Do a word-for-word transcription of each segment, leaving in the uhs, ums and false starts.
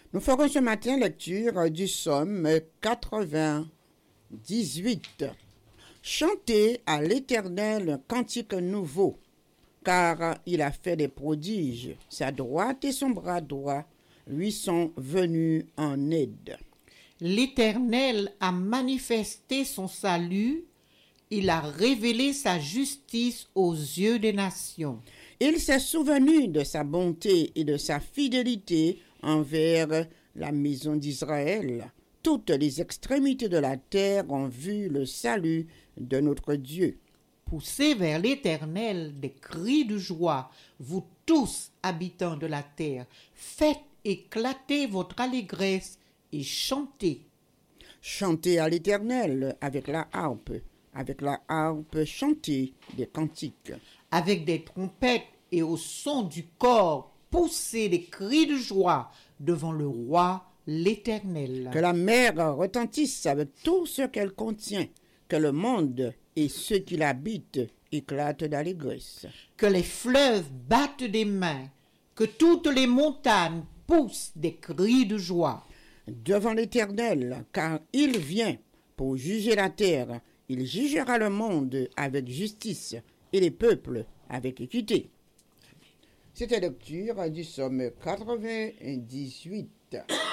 Nous ferons ce matin lecture du psaume quatre-vingt-dix-huit. Chantez à l'Éternel un cantique nouveau, car il a fait des prodiges. Sa droite et son bras droit lui sont venus en aide. L'Éternel a manifesté son salut, il a révélé sa justice aux yeux des nations. Il s'est souvenu de sa bonté et de sa fidélité envers la maison d'Israël. Toutes les extrémités de la terre ont vu le salut de notre Dieu. Poussez vers l'Éternel des cris de joie, vous tous habitants de la terre. Faites éclater votre allégresse et chantez. Chantez à l'Éternel avec la harpe, avec la harpe chantez des cantiques. Avec des trompettes et au son du cor, poussez des cris de joie devant le roi l'Éternel. Que la mer retentisse avec tout ce qu'elle contient, que le monde et ceux qui l'habitent éclatent d'allégresse. Que les fleuves battent des mains, que toutes les montagnes poussent des cris de joie. Devant l'Éternel, car il vient pour juger la terre, il jugera le monde avec justice et les peuples avec équité. C'était lecture du psaume quatre-vingt-dix-huit.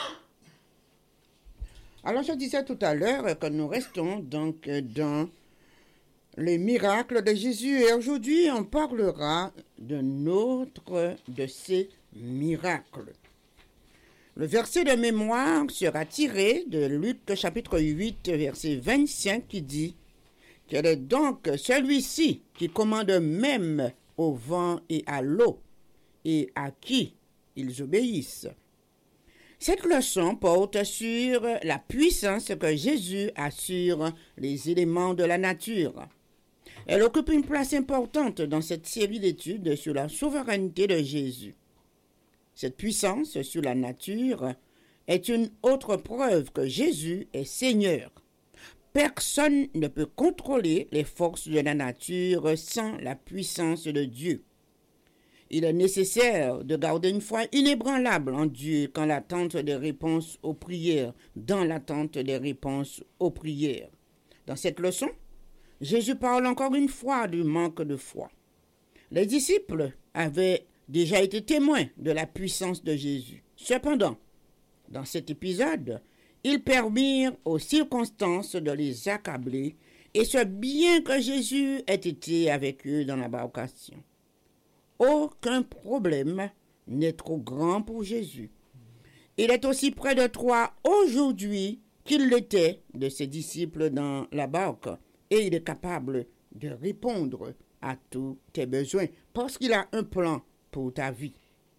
Alors je disais tout à l'heure que nous restons donc dans les miracles de Jésus et aujourd'hui on parlera d'un autre de ces miracles. Le verset de mémoire sera tiré de Luc chapitre huit verset vingt-cinq qui dit « Quel est donc celui-ci qui commande même au vent et à l'eau et à qui ils obéissent ?» Cette leçon porte sur la puissance que Jésus a sur les éléments de la nature. Elle occupe une place importante dans cette série d'études sur la souveraineté de Jésus. Cette puissance sur la nature est une autre preuve que Jésus est Seigneur. Personne ne peut contrôler les forces de la nature sans la puissance de Dieu. Il est nécessaire de garder une foi inébranlable en Dieu quand l'attente des réponses aux prières, dans l'attente des réponses aux prières. Dans cette leçon, Jésus parle encore une fois du manque de foi. Les disciples avaient déjà été témoins de la puissance de Jésus. Cependant, dans cet épisode, ils permirent aux circonstances de les accabler, et ce bien que Jésus ait été avec eux dans l'embarcation. Aucun problème n'est trop grand pour Jésus. Il est aussi près de toi aujourd'hui qu'il l'était de ses disciples dans la barque, et il est capable de répondre à tous tes besoins, parce qu'il a un plan pour ta vie.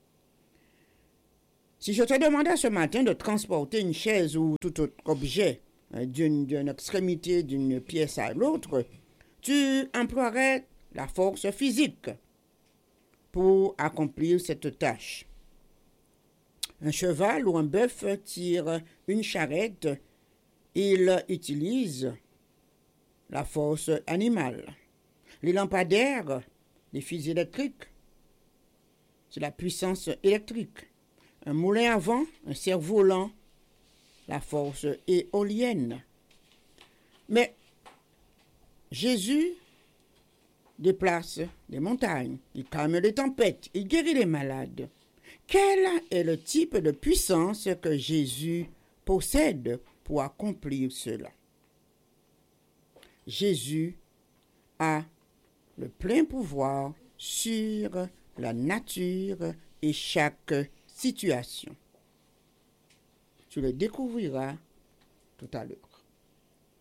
Si je te demandais ce matin de transporter une chaise ou tout autre objet d'une, d'une extrémité d'une pièce à l'autre, tu emploierais la force physique pour accomplir cette tâche. Un cheval ou un bœuf tire une charrette, il utilise la force animale. Les lampadaires, les fils électriques, c'est la puissance électrique. Un moulin à vent, un cerf-volant, la force éolienne. Mais Jésus déplace des montagnes, il calme les tempêtes, il guérit les malades. Quel est le type de puissance que Jésus possède pour accomplir cela? Jésus a le plein pouvoir sur la nature et chaque situation. Tu le découvriras tout à l'heure.